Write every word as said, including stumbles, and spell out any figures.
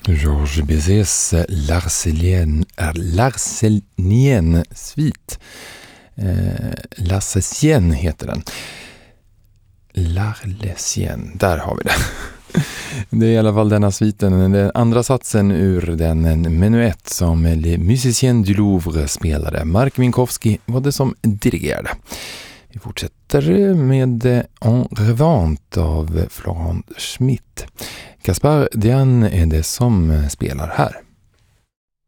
Georges Bizets Larcenienne, Larcenienne svit. Eh, Larcenienne heter den. Larcenienne, där har vi det. Det är i alla fall denna sviten, den andra satsen ur den menuett som Les Musiciens du Louvre spelade. Mark Minkowski var det som dirigerade. Vi fortsätter med En Revente av Florent Schmitt. Gaspard Diane är det som spelar här.